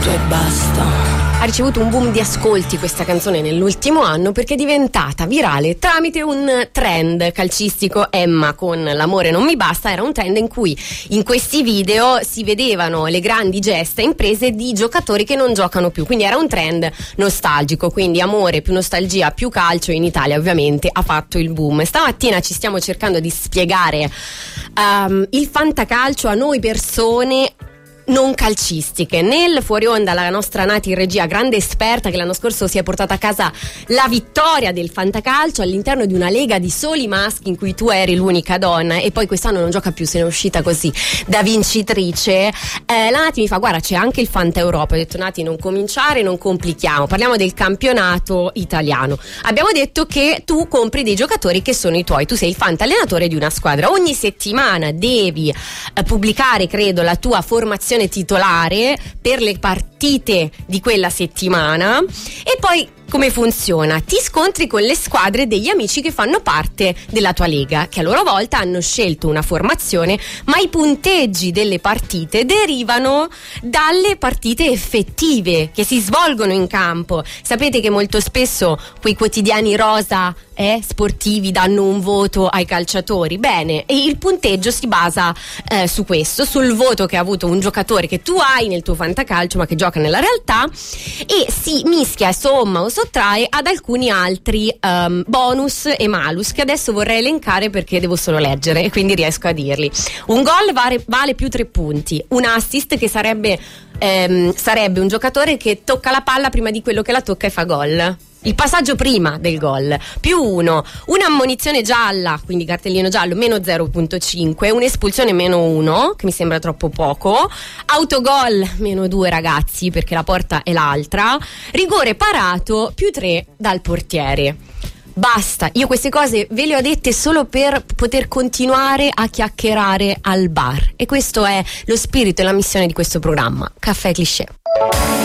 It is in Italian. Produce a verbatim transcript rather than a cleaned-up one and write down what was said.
tutto e basta. Ha ricevuto un boom di ascolti questa canzone nell'ultimo anno perché è diventata virale tramite un trend calcistico. Emma con L'amore non mi basta era un trend in cui in questi video si vedevano le grandi gesta imprese di giocatori che non giocano più, quindi era un trend nostalgico, quindi amore più nostalgia più calcio in Italia ovviamente ha fatto il boom. Stamattina ci stiamo cercando di spiegare um, il fantacalcio a noi persone non calcistiche. Nel fuori onda la nostra Nati in regia, grande esperta che l'anno scorso si è portata a casa la vittoria del fantacalcio all'interno di una lega di soli maschi in cui tu eri l'unica donna e poi quest'anno non gioca più, se ne è uscita così da vincitrice. eh, la Nati mi fa guarda c'è anche il Fanta Europa, ho detto Nati non cominciare, non complichiamo, parliamo del campionato italiano. Abbiamo detto che tu compri dei giocatori che sono i tuoi, tu sei il fanta allenatore di una squadra, ogni settimana devi eh, pubblicare credo la tua formazione titolare per le partite di quella settimana e poi come funziona? Ti scontri con le squadre degli amici che fanno parte della tua lega, che a loro volta hanno scelto una formazione, ma i punteggi delle partite derivano dalle partite effettive che si svolgono in campo. Sapete che molto spesso quei quotidiani rosa eh, sportivi danno un voto ai calciatori? Bene, e il punteggio si basa eh, su questo, sul voto che ha avuto un giocatore che tu hai nel tuo fantacalcio ma che gioca nella realtà, e si mischia, somma o sottrae ad alcuni altri um, bonus e malus che adesso vorrei elencare perché devo solo leggere e quindi riesco a dirli. Un gol vale, vale più tre punti, un assist che sarebbe ehm, sarebbe un giocatore che tocca la palla prima di quello che la tocca e fa gol, il passaggio prima del gol, più uno, un'ammonizione gialla, quindi cartellino giallo, meno zero virgola cinque, un'espulsione meno uno, che mi sembra troppo poco, autogol meno due ragazzi perché la porta è l'altra, rigore parato più tre dal portiere. Basta, io queste cose ve le ho dette solo per poter continuare a chiacchierare al bar e questo è lo spirito e la missione di questo programma, Caffè Cliché.